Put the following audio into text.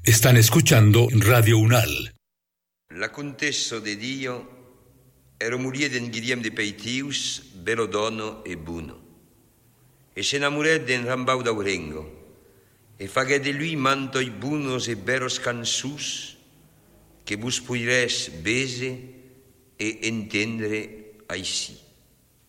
Están escuchando Radio Unal. La contessa de Dio era moglie d'en Guillem de Peitius, bello dono e buono, e se innamorò d'en Rambau d'Aurengo, e fagè de lui mantoi buonos e beros cansus, che vos puires bese e entendre així.